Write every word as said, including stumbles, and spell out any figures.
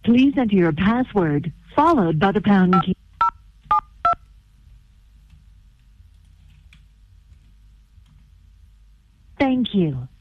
Please enter your password, followed by the pound key. Thank you.